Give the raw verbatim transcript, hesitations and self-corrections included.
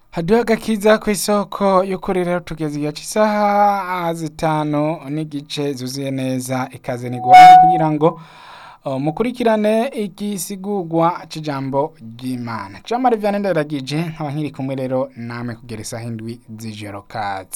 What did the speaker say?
Haduha agakiza kw'isoko y'ukuri rero tugeze igihe c'isaha zitanu n'igice zuzuye neza, ikaze nigwanye kugira ngo uh, mukurikirane igisigurwa c'ijambo ry'Imana. Jean Marie Vianney Ndayiragije nkaba nkiri kumwe rero namwe kugera isaha indwi z'ijoro kaze.